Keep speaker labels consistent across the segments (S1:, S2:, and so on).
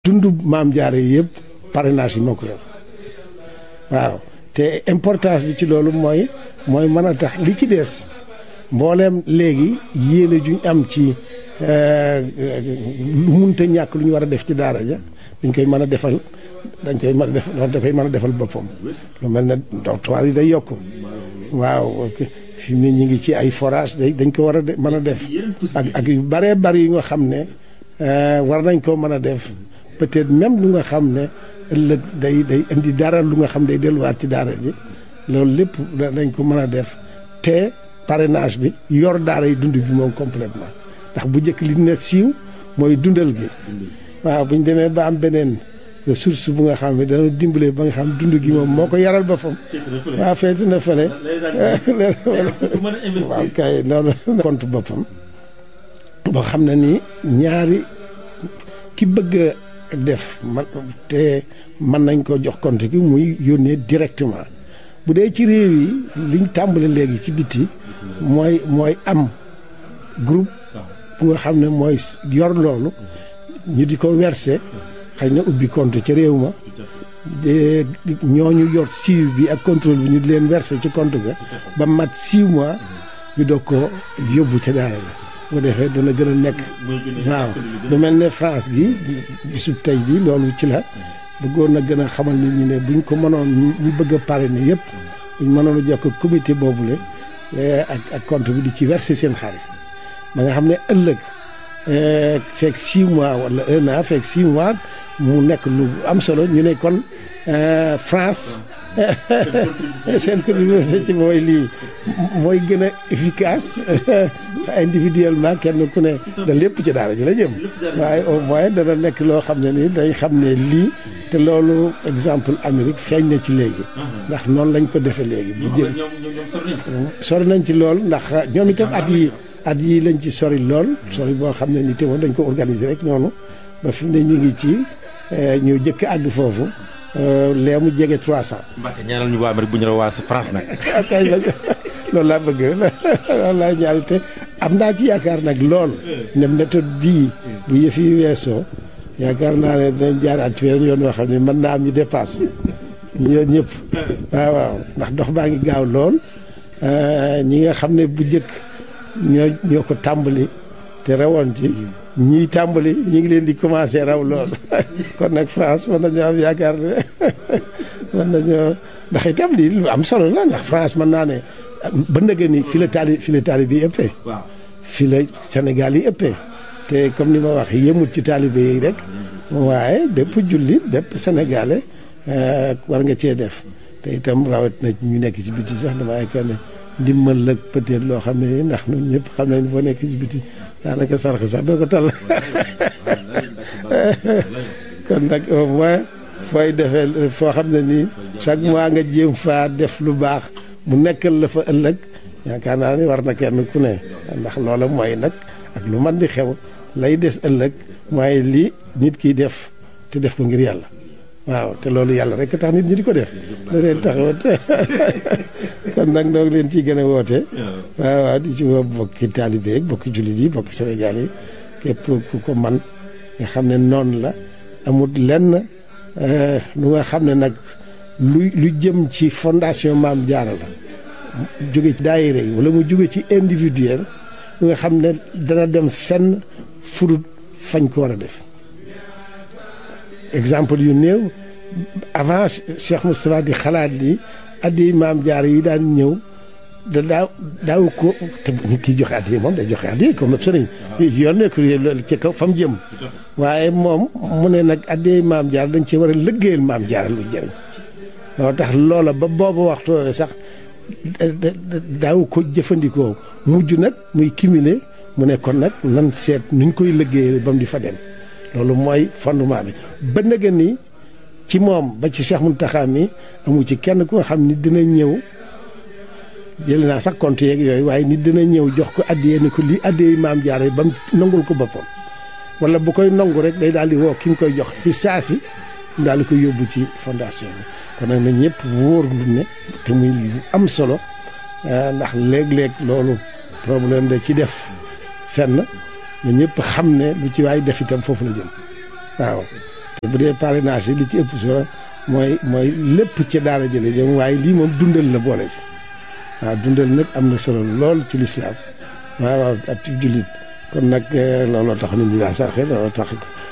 S1: dundu maam jaare yëpp parrainage yi moo ko yor waaw te importance bi ci loolu mooy mën a tax li ci des mbooleem léegi yéene juñ am ci lu munta ñàkk lu ñu war a def ci daara ja dañ koy mën a defal da koy mën a defal boppam lu mel ne dortoir yi day yokk waaw fi mu ne ñi ngi ci ay forage dañ ko war a mën a def ak yu baree bari yi nga xam ne war nañ koo mën a def peut-être même lu nga xam ne ëllëg day indi dara lu nga xam day delluwaat ci daara ji loolu lépp dañ ko mën a def te parrainage bi yor daara yi dund bi moom complètement ndax bu njëkk li ne siiw mooy dundal gi waaw bu ñu demee ba am beneen ressource bu nga xam ne dana dimbale ba nga xam dund gi moom moo ko yaral boppam waaw feeti na fële waaw kay noonu compte boppam boo xam ne nii ñaari ki bëgg def te mën nañ ko jox compte gi muy yónnee directement bu dee ci réew yi liñ tàmbale léegi ci biti mooy am groupe bu nga xam ne mooy yor loolu ñu di ko verser xëy na ubbi compte ca réew ma de ñooñu yor suivi bi ak contrôle bi ñu di leen verser ci compte ga ba mat 6 mois ñu doog ko yóbbu ca daara la bu ko defee dana gën a nekk waaw lu mel ne France gi bisu tey bi loolu ci la bëggoon na gën a xamal nit ñi ne buñ ko mënoon ñu bëgg a parrainer yëpp buñ mënoon a jokk comité boobule ak compte bi di ci verser seen xaalis ba nga xam ne ëllëg fekk 6 mois wala 1 an fekk 6 mois mu nekk lu am solo ñu ne kon France seen contribution ci mooy lii mooy gën a efficace individuellement kenn ku ne da lépp ci daara ji la jëm waaye au moins dana nekk loo xam ne ni dañ xam ne lii te loolu exemple Amérique feeñ na ci léegi ndax noonu lañ ko defee léegi bu jël sori nañ ci lool ndax ñoom itam at yi lañ ci sori lool sori boo xam ne ni te moom dañ ko organiser rek noonu ba fi mu ne ñu ngi ci ñu jëkk àgg foofu lee mu jege 300.
S2: Mbacke ñaanal ñu waa Amérique bu ñu waa France nag.
S1: kay loolu laa bëgg loolu laa ñaari te am naa ci yaakaar nag lool ne méthode bii bu yëf yi weesoo yaakaar naa ne dinañ jaaraat ci yoon yoo xam ne mën naa am ñu dépasse ñoom ñëpp waaw ndax dox baa ngi gaaw lool ñi nga xam ne bu njëkk ñoo ko tàmbali te rawoon ci ñii tàmbali ñu ngi leen di commencé raw lool kon nag France mën nañoo am yaakaar ne mën nañoo ndax itam lii lu am solo la ndax France mën naa ne ba ndëgë ni fi la taalibe yi ëppee fi la Sénégal yi ëppee te comme ni ma wax yëmut ci taalibe yi rek waaye bépp jullit bépp sénégalais war nga cee def te itam rawat na ñu nekk ci biti sax dama yaakaar ne ndimbal la peut-être loo xam ne ndax ñun ñëpp xam nañ boo nekk ci biti daanaka sarx sax doo ko tal kon nag au moins fooy defee foo xam ne nii chaque mois nga jéem faa def lu baax mu nekkal la fa ëllëg yaakaar naa ni war na kenn ku ne ndax loola mooy nag ak lu man di xew lay des ëllëg mooy lii nit kiy def te def ko ngir yàlla waaw te loolu yàlla rek tax nit ñi di ko def da leen taxawat kon nag noo ngi leen ciy gën a woote waaw di ci woo bokki taalibe yi bokki jullit yi bokki Sénégal yi képp ku ko man nga xam ne noonu la amul lenn lu nga xam ne nag lu jëm ci fondation Maam Jaara la jóge ci daayira yi wala mu jóge ci individuel lu nga xam ne dana dem fenn furut fañ ko war a def exemple yu néew avant Cheikh Moustapha di xalaat li addi Maam Jaara yi daan ñëw daaw ko te kii joxe addi moom day joxe addi comme sëriñ yoon nekk ci kaw fa mu jëm waaye moom mu ne nag addi Maam Jaara dañ ci war a liggéeyal Maam Jaara lu jëriñ loo tax loola ba boobu waxtu sax daaw ko jëfandikoo mujj nag muy cumuler mu ne kon nag nan seet nuñ koy liggéeyal ba mu di fa dem loolu mooy fondement bi ba nga ni ci moom ba ci Cheikh Mountakha mi amu ci kenn ku nga xam ni dina ñëw jël naa sax compte yeeg yooyu waaye nit dina ñëw jox ko addiyee ni ko lii addiyee Maam Jaara ba mu nangul ko boppam wala bu koy nangu rek day daal di woo ki mu koy jox fi saasi mu daal di koy yóbbu ci fondation bi kon nag na ñëpp wóor lu ne te muy lu am solo ndax léeg-léeg loolu problème da ci def fenn na ñëpp xam ne lu ci waay def itam foofu la jëm waaw bu dee parrainage yi li ci ëpp solo mooy lépp ci daara jële jëm waaye lii moom dundal la boole si waaw dundal nag am na solo lool ci lislaam waaw ab ci jullit kon nag looloo tax nit ñi daa sarxe looloo tax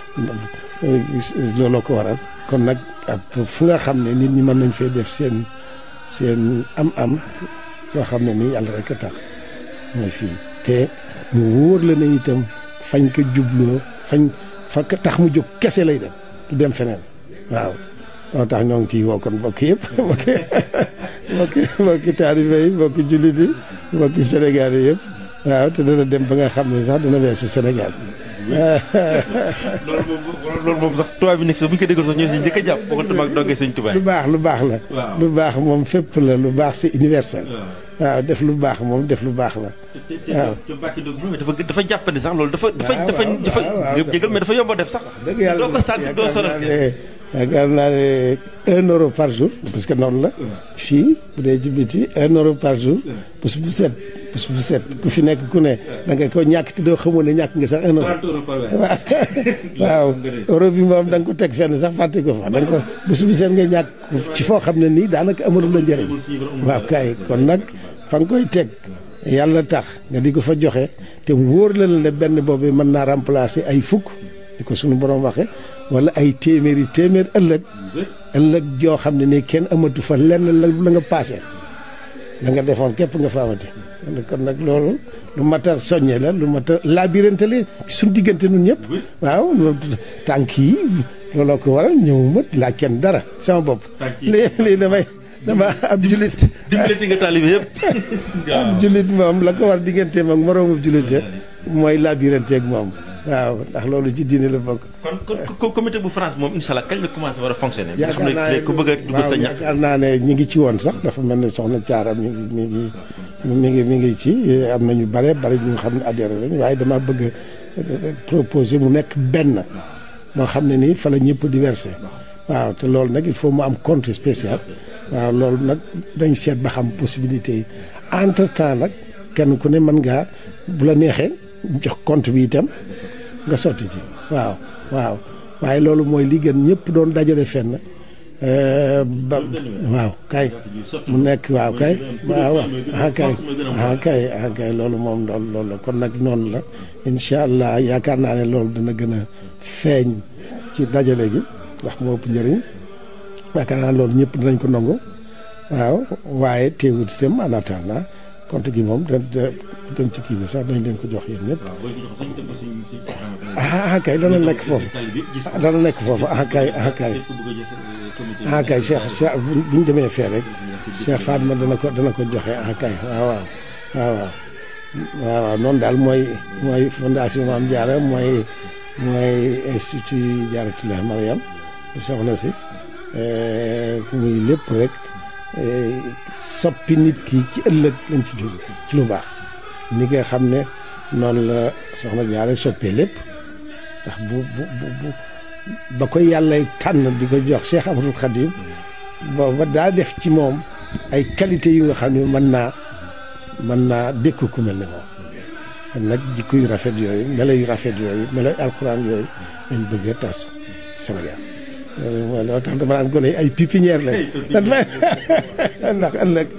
S1: looloo ko waral kon nag ab fu nga xam ne nit ñi mën nañ fee def seen am-am yoo xam ne nii yàlla rek a tax mooy fii te mu wóor la ne itam fañ ko jubloo fa ko tax mu jóg kese lay dem du dem feneen waaw moo tax ñoo ngi ciy woo kon mbokk yëpp mbokki taalibe yi mbokki jullit yi mbokki Sénégal yi yëpp waaw te dana dem ba nga xam ne sax dana weesu Sénégal
S2: loolu moom sax tubaab bi nekk bu ñu ko déggoon sax ñoo si njëkk a jàpp boo ko tubaab doggee sëñ tubaab
S1: lu baax la lu baax moom fépp la lu baax c'est universel waaw def lu baax moom def lu baax la waaw
S2: te bàkki doog dafa jàppandi sax loolu dafa jégal mais dafa yomb a def sax
S1: dëgg yàlla
S2: doo ko sant doo sonal
S1: yaakaar naa ne 1 euro par jour parce que noonu la fii bu dee ci biti 1 euro par jour bés bu set ku fi nekk ku ne da nga ko ñàkk te doo xamoon ne ñàkk nga sax 1 euro waaw euro bi moom da nga ko teg fenn sax fàtte ko fa da nga ko bés bu set nga ñàkk ci foo xam ne nii daanaka amalul la njëriñ waaw kay kon nag fa nga koy teg yàlla tax nga di ko fa joxe te wóor la ne benn boobu mën naa remplacer ay fukk di ko suñu borom waxe wala ay téeméer ëllëg joo xam ne nii kenn amatu fa lenn la nga paasee la nga defoon képp nga fa amati kon nag loolu lu mat a soññe la lu mat a labirante la suñu diggante nun ñëpp waaw tànk yi looloo ko waral ñëwuma laa kenn dara sama bopp lii dama ab jullit
S2: dimbalati nga taalibe yëpp
S1: ab jullit moom la ko war digganteem ak moroomu jullit mooy labirante ak moom waaw ndax loolu ci diine la bokk.
S2: kon comité bu France moom incha allah kañ la commencé war a fonctionner. nga xam ne ku bëgg a dugg sa ñax.
S1: yaakaar naa ne ñi ngi ci woon sax dafa mel ne soxna Thiara mi ngi ci am na ñu bari ñu xam ne adhéré lañ waaye dama bëgg a proposer mu nekk benn moo xam ne nii fa la ñëpp di versé waaw te loolu nag il faut mu am compte spécial waaw loolu nag dañ seet ba xam possibilité yi entre temps nag kenn ku ne mën ngaa bu la neexee jox compte bi itam. nga sotti ci waaw waaye loolu mooy li gën ñëpp doon dajale fenn waaw kay mu nekk waaw kay kay loolu moom loolu la kon nag noonu la incha allah yaakaar naa ne loolu dana gën a feeñ ci dajale gi ndax moo ëpp njëriñ yaakaar naa loolu ñëpp dinañ ko nangu waaw waaye teewut itam en attendant compte gi moom dem ci kii bi sax dañ leen ko jox yéen ñëpp kay dana nekk foofu kay Cheikh bu ñu demee fee rek Cheikh Fatma dana ko joxe kay waaw noonu daal mooy fondation Mame Diarra mooy institut Diarratoulah Mariam soxna si muy lépp rek soppi nit ki ci ëllëg lañ ci jóg ci lu baax ni nga xam ne noonu la soxna Jaara soppee lépp ndax bu ba ko yàlla tànn di ko jox Cheikh Ahmadul Khadim booba daa def ci moom ay qualité yu nga xam ne mën naa dékku ku mel ne moom kon nag jikko yu rafet yooyu melo yu rafet yooyu melo alxuraan yooyu lañ bëgg a tas Sénégal mooy loo tax dama naan gone ay pépinière lañ ndax ëllëg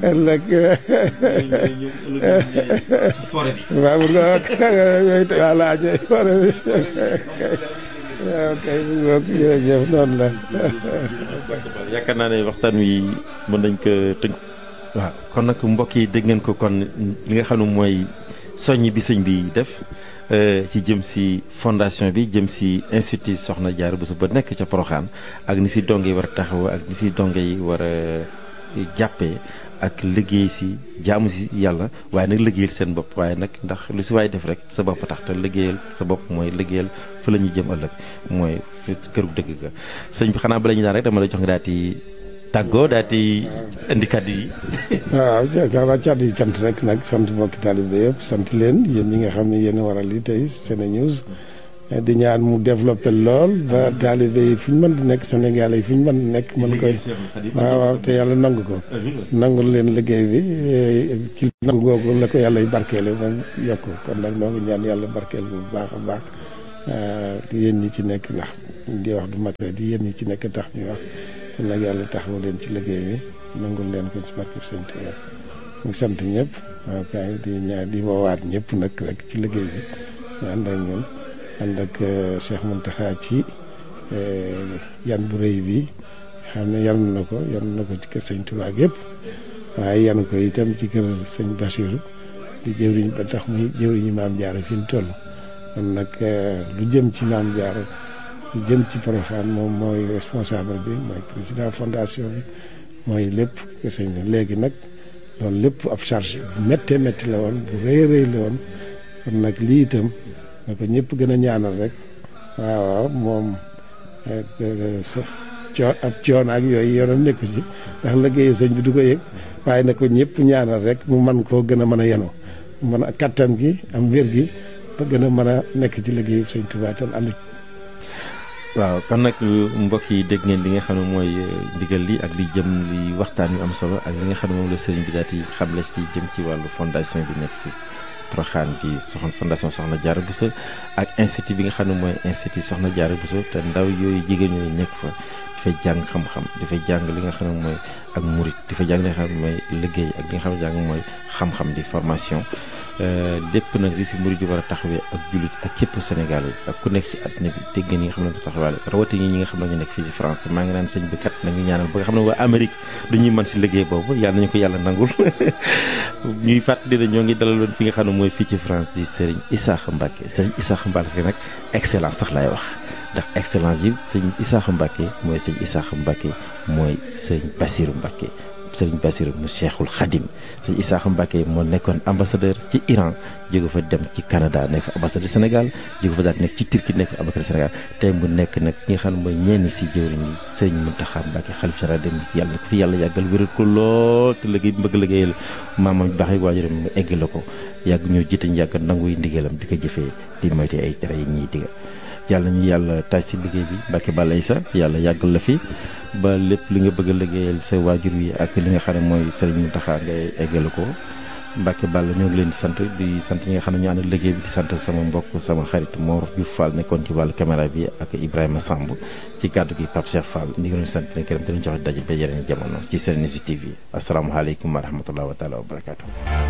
S1: waaw bu nga voilà forêt bi waaw kay bu nga jërëjëf noonu la
S2: yaakaar naa ne waxtaan wi mën nañ ko tënk waaw kon nag mbokk yi dégg ngeen ko kon li nga xam ne mooy soññ bi sëñ bi def ci jëm si fondation bi jëm si institut Soxna Diarra Bousso ba nekk ca Porokhane ak ni si donge yi war a taxaw ak ni si donge yi war a jàppee ak liggéey si jaamu si yàlla waaye nag liggéeyal seen bopp waaye nag ndax lu si waay def rek sa bopp tax te liggéeyal sa bopp mooy liggéeyal fa la ñuy jëm ëllëg mooy këru dëgg ga sëñ bi xanaa bala ñu daan rek dama la jox nga daal di tàggoo daal di indi kàddu yi.
S1: waaw kàddu yi cant rek nag sant mbokki taalibe yëpp sant leen yéen ñi nga xam ne yéen a waral li tey SeneNews di ñaan mu développé lool ba taalibe yi fu ñu mën di nekk Sénégal yi fu ñu mën di nekk mën koy waaw te yàlla nangu ko nangul leen liggéey bi ci nangu googu la ko yàlla y barkeele moom yokk kon nag noo ngi ñaan yàlla barkeel bu baax a baax yéen ñi ci nekk ndax di wax du matériel di yéen ñi ci nekk tax ñuy wax kon nag yàlla taxawu leen ci liggéey bi nangul leen ko ci barkeb Sëñ Tuubaa ñu sant ñëpp waaw kay di woowaat ñëpp nag rek ci liggéey bi ñu ànd ak ñun ànd ak Cheikh Mountakha ci yan bu rëy bi xam ne yan na ko ci kër Sëñ Tuubaa yëpp waaye yan ko itam ci kër Sëñ Bassirou di jëwriñ ba tax muy jëwriñu Maam Jaara fi mu toll kon nag lu jëm ci Maam Jaara lu jëm ci Porokhane moom mooy responsable bi mooy président fondation bi mooy lépp kër sëñ bi léegi nag loolu lépp ab charge bu méttee métti la woon bu rëy rëy la woon kon nag lii itam na ko ñëpp gën a ñaanal rek waaw moom ab coon ak yooyu yoonam nekku ci ndax liggéeyu sëñ bi du ko yëg waaye na ko ñëpp ñaanal rek mu man koo gën a mën a yenoo mën a kattan gi am wér gi ba gën a mën a nekk ci liggéeyu sëñ Tuubaa tam ànd.
S2: waaw kon nag mbokk yi dégg ngeen li nga xam ne mooy ndigal li ak li jëm li waxtaan yu am solo ak li nga xam ne moom la sëriñ bi daal di xamle ci jëm ci wàllu fondation bi nekk si Porokhane bi fondation Soxna Diarra Bousso ak institut bi nga xam ne mooy institut Soxna Diarra Bousso te ndaw yooyu jigéen ñooyu nekk fa dafay jàng xam-xam dafay jàng li nga xam ne mooy ak murit dafay jàng li nga xam ne mooy liggéey ak li nga xam ne jàng mooy xam-xam di formation lépp nag li si murit yi war a taxawee ak jullit ak képp Sénégal yi ak ku nekk ci àddina bi dégg ngeen ñi nga xam ne ko taxawaale rawatina ñi nga xam ne ñu nekk fii ci France te maa ngi naan sëñ bi kat nañu ñaanal ba nga xam ne waa Amérique du ñuy mën si liggéey boobu yàlla nañu ko yàlla nangul ñuy fàttali ne ñoo ngi dalaloon fi nga xam ne mooy fii ci France di Serigne Issakha Mbacké Serigne Issakha Mbacké nag excellence sax laay wax ndax excellence yi sëñ Issakha Mbacké mooy sëñ Issakha Mbacké mooy sëñ Bassirou Mbacké Serigne Bassirou mu Cheikhul Khadim sëñ Issakha Mbacké moo nekkoon ambassadeur ci Iran jóge fa dem ci Canada nekk fa ambassadeur Sénégal jóge fa daal nekk ci Turquie nekk fa ambassadeur Sénégal tey mu nekk nag ci nga xam ne mooy ñenn si jëwriñ yi Serigne Mountakha Mbacké xalif général dem yàlla na ko fi yàlla yàggal wéral ko lool te liggéey bi bëgg liggéeyal maamam baax yi waajuram mu egg la ko yàgg ñoo jiite ñu yàgg nangu yi ndigalam di ko jëfee di moyte ay tere yi ñuy digal yàlla ñu yàlla taaj si liggéey bi Mbacké Balla Issa yàlla yàggal la fi ba lépp li nga bëgg a liggéeyal sa waajur wi ak li nga xam ne mooy Serigne Mountakha ngay eggale ko Mbacké Balla ñoo ngi leen di sant ñi nga xam ne ñu ànd liggéey bi di sant sama mbokk sama xarit Mor Diouf Fall nekkoon ci wàllu caméra bi ak Ibrahima Samb ci kàddu gi Pape Cheikh Fall ñu ngi leen di sant leen gërëm te ñu joxe daje ba yeneen jamono ci Serenity TV asalaamaaleykum wa rahmatulah wa taala wa barakaatu.